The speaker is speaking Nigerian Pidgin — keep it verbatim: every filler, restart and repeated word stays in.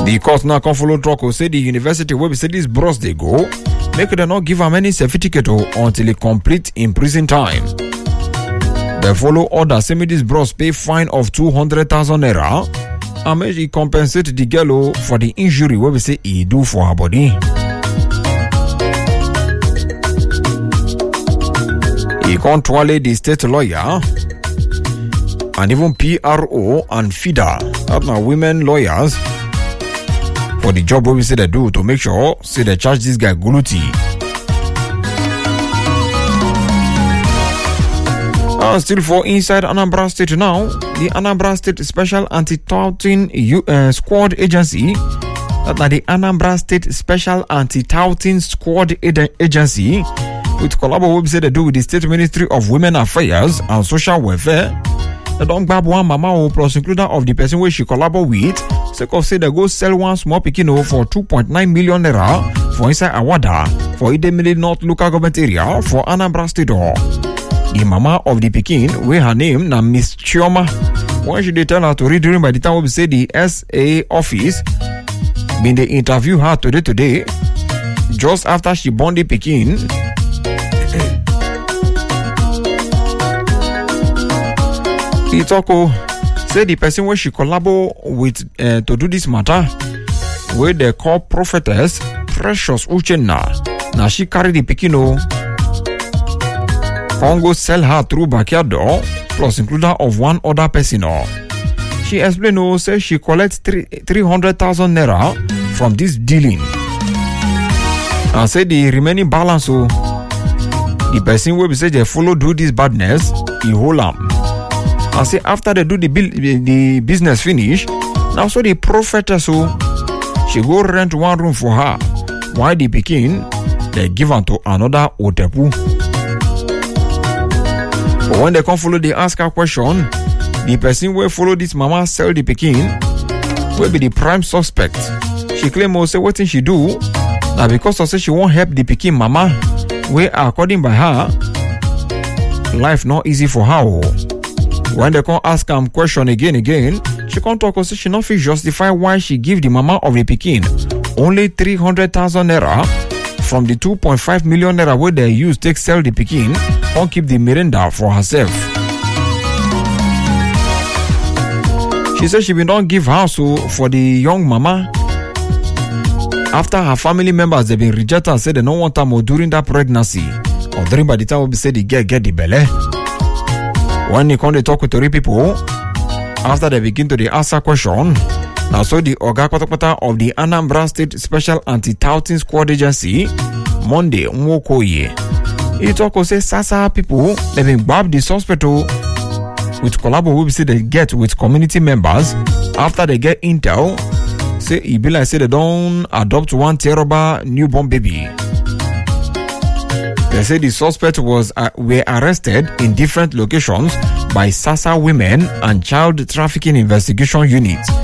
The court now come follow talk or say the university where we say this bros they go, make them not give him any certificate until he complete in prison time. They follow order say me this bros pay fine of two hundred thousand naira and make he compensate the girl for the injury where we say he do for her body. He control the state lawyer and even P R O and FIDA, that now women lawyers, for the job we say they do to make sure say they charge this guy Guluti. And still for inside Anambra State now, the Anambra State Special Anti-Touting uh, Squad Agency, that now the Anambra State Special Anti-Touting Squad Agency, with collaboration we say they do with the State Ministry of Women Affairs and Social Welfare. They don't grab one mama or plus includer of the person where she collabor with. Seko say they go sell one small pikino for two point nine million naira for inside Awada for Idemili North local government area for Anambra State. The mama of the pikin, where her name na Miss Chioma, when she did tell her to read during by the time we say the S A office, been they interview her today today, just after she born the pikin. Itoko say the person where she collabo with uh, to do this matter, where they call prophetess Precious Uchenna. Now she carry the pikino, Congo sell her through backyard door, plus includer of one other person. She explain oh say she collects three three hundred thousand naira from this dealing, and say the remaining balance oh the person where we say they follow do this badness, he hold am. I say after they do the bill, the business finish, now so the prophetess so she go rent one room for her, while the pikin they give her to another otepu. But when they come follow, they ask her question. The person will follow this mama sell the pikin will be the prime suspect. She claim oh say what thing she do now because I say she won't help the pikin mama, where according by her life not easy for her. Oh. When they come ask her question again again, she can't talk say she not feel justify why she give the mama of the pikin only three hundred thousand naira from the two point five million naira where they use take sell the pikin, can't keep the Miranda for herself. She said she will not give her so for the young mama after her family members they been rejected and said they don't want her more during that pregnancy or during by the time we say they get get the belly. When they come to talk with three people, after they begin to the answer question, now so the Oga Kotakota of the Anambra State Special Anti-Touting Squad Agency, Monday Mwokoye, he talk or say Sasa people they been grab the suspect with collabo we say they get with community members after they get intel. Say it be like say they don't adopt one terrible newborn baby. They say the suspect was uh, were arrested in different locations by Sasa Women and Child Trafficking Investigation Unit.